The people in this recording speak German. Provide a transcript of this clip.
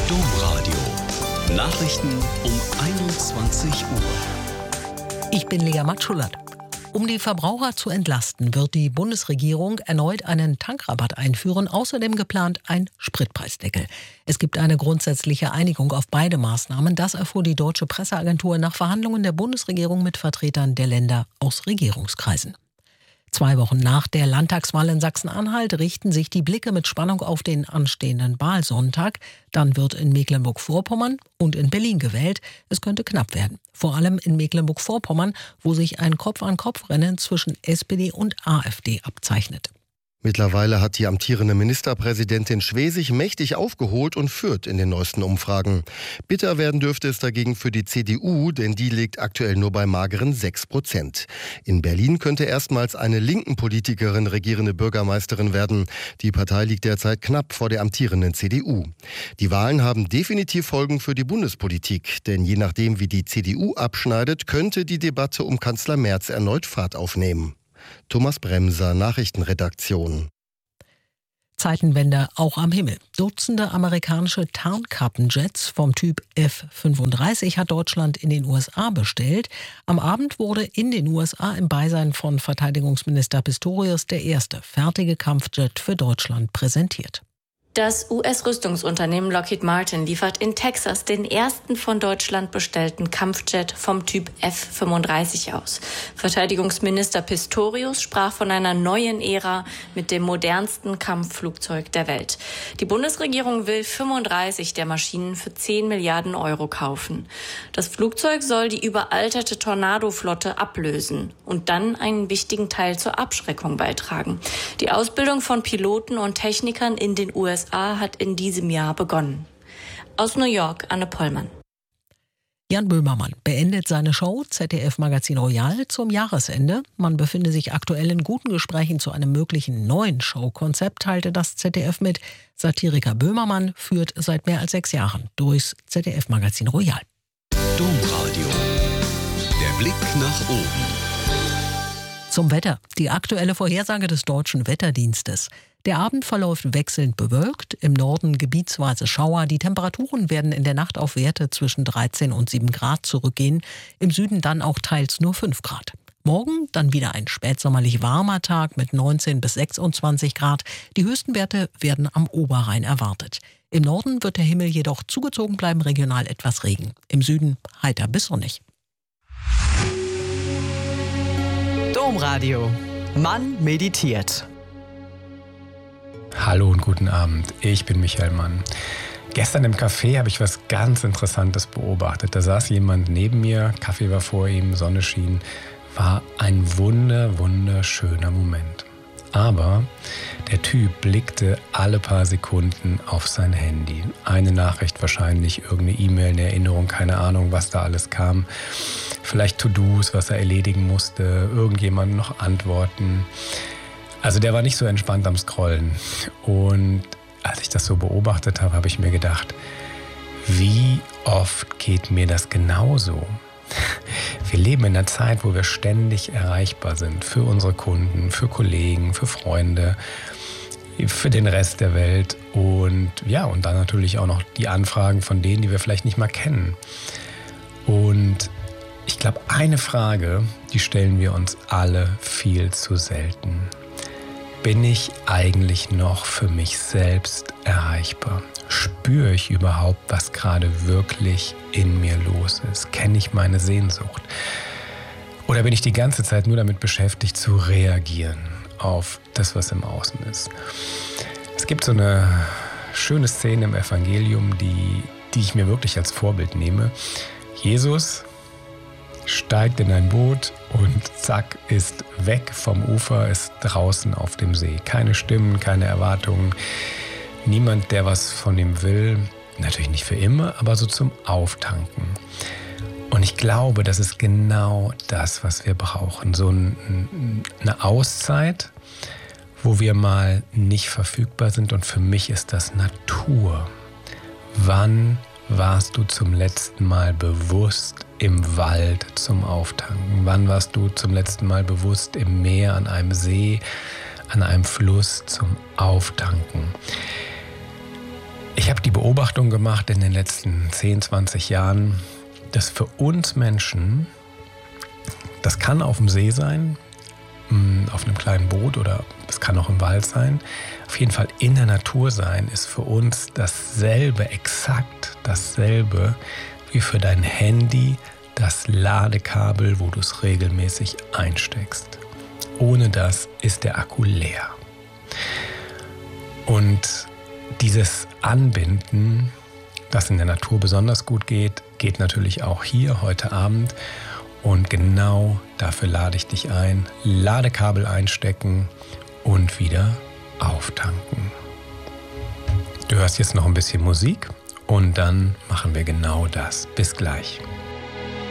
Domradio. Nachrichten um 21 Uhr. Ich bin Lea Matschulat. Um die Verbraucher zu entlasten, wird die Bundesregierung erneut einen Tankrabatt einführen, außerdem geplant ein Spritpreisdeckel. Es gibt eine grundsätzliche Einigung auf beide Maßnahmen. Das erfuhr die Deutsche Presseagentur nach Verhandlungen der Bundesregierung mit Vertretern der Länder aus Regierungskreisen. 2 Wochen nach der Landtagswahl in Sachsen-Anhalt richten sich die Blicke mit Spannung auf den anstehenden Wahlsonntag. Dann wird in Mecklenburg-Vorpommern und in Berlin gewählt. Es könnte knapp werden. Vor allem in Mecklenburg-Vorpommern, wo sich ein Kopf-an-Kopf-Rennen zwischen SPD und AfD abzeichnet. Mittlerweile hat die amtierende Ministerpräsidentin Schwesig mächtig aufgeholt und führt in den neuesten Umfragen. Bitter werden dürfte es dagegen für die CDU, denn die liegt aktuell nur bei mageren 6%. In Berlin könnte erstmals eine linken Politikerin regierende Bürgermeisterin werden. Die Partei liegt derzeit knapp vor der amtierenden CDU. Die Wahlen haben definitiv Folgen für die Bundespolitik, denn je nachdem, wie die CDU abschneidet, könnte die Debatte um Kanzler Merz erneut Fahrt aufnehmen. Thomas Bremser, Nachrichtenredaktion. Zeitenwende auch am Himmel. Dutzende amerikanische Tarnkappenjets vom Typ F-35 hat Deutschland in den USA bestellt. Am Abend wurde in den USA im Beisein von Verteidigungsminister Pistorius der erste fertige Kampfjet für Deutschland präsentiert. Das US-Rüstungsunternehmen Lockheed Martin liefert in Texas den ersten von Deutschland bestellten Kampfjet vom Typ F-35 aus. Verteidigungsminister Pistorius sprach von einer neuen Ära mit dem modernsten Kampfflugzeug der Welt. Die Bundesregierung will 35 der Maschinen für 10 Milliarden Euro kaufen. Das Flugzeug soll die überalterte Tornado-Flotte ablösen und dann einen wichtigen Teil zur Abschreckung beitragen. Die Ausbildung von Piloten und Technikern in den USA hat in diesem Jahr begonnen. Aus New York, Anne Pollmann. Jan Böhmermann beendet seine Show ZDF-Magazin Royal zum Jahresende. Man befinde sich aktuell in guten Gesprächen zu einem möglichen neuen Showkonzept, teilte das ZDF mit. Satiriker Böhmermann führt seit mehr als 6 Jahren durchs ZDF-Magazin Royal. Domradio. Der Blick nach oben. Zum Wetter. Die aktuelle Vorhersage des Deutschen Wetterdienstes. Der Abend verläuft wechselnd bewölkt, im Norden gebietsweise Schauer. Die Temperaturen werden in der Nacht auf Werte zwischen 13 und 7 Grad zurückgehen, im Süden dann auch teils nur 5 Grad. Morgen dann wieder ein spätsommerlich warmer Tag mit 19 bis 26 Grad. Die höchsten Werte werden am Oberrhein erwartet. Im Norden wird der Himmel jedoch zugezogen bleiben, regional etwas Regen. Im Süden heiter bis sonnig. Domradio. Mann meditiert. Hallo und guten Abend, ich bin Michael Mann. Gestern im Café habe ich was ganz Interessantes beobachtet. Da saß jemand neben mir, Kaffee war vor ihm, Sonne schien. War ein wunderschöner Moment. Aber der Typ blickte alle paar Sekunden auf sein Handy. Eine Nachricht wahrscheinlich, irgendeine E-Mail, eine Erinnerung, keine Ahnung, was da alles kam. Vielleicht To-Dos, was er erledigen musste, irgendjemandem noch antworten. Also der war nicht so entspannt am Scrollen. Und als ich das so beobachtet habe, habe ich mir gedacht, wie oft geht mir das genauso? Wir leben in einer Zeit, wo wir ständig erreichbar sind für unsere Kunden, für Kollegen, für Freunde, für den Rest der Welt und ja, und dann natürlich auch noch die Anfragen von denen, die wir vielleicht nicht mal kennen. Und ich glaube, eine Frage, die stellen wir uns alle viel zu selten. Bin ich eigentlich noch für mich selbst erreichbar? Spüre ich überhaupt, was gerade wirklich in mir los ist? Kenne ich meine Sehnsucht? Oder bin ich die ganze Zeit nur damit beschäftigt, zu reagieren auf das, was im Außen ist? Es gibt so eine schöne Szene im Evangelium, die ich mir wirklich als Vorbild nehme. Jesus steigt in ein Boot und zack, ist weg vom Ufer, ist draußen auf dem See. Keine Stimmen, keine Erwartungen, niemand, der was von ihm will. Natürlich nicht für immer, aber so zum Auftanken. Und ich glaube, das ist genau das, was wir brauchen. So eine Auszeit, wo wir mal nicht verfügbar sind. Und für mich ist das Natur. Wann warst du zum letzten Mal bewusst im Wald zum Auftanken? Wann warst du zum letzten Mal bewusst im Meer, an einem See, an einem Fluss zum Auftanken? Ich Ich habe die Beobachtung gemacht in den letzten 10, 20 Jahren, dass für uns Menschen, das kann auf dem See sein, auf einem kleinen Boot oder es kann auch im Wald sein, auf jeden Fall in der Natur sein, ist für uns dasselbe, exakt dasselbe wie für dein Handy das Ladekabel, wo du es regelmäßig einsteckst. Ohne das ist der Akku leer. Und dieses Anbinden, das in der Natur besonders gut geht, geht natürlich auch hier heute Abend. Und genau dafür lade ich dich ein. Ladekabel einstecken und wieder auftanken. Du hörst jetzt noch ein bisschen Musik und dann machen wir genau das. Bis gleich.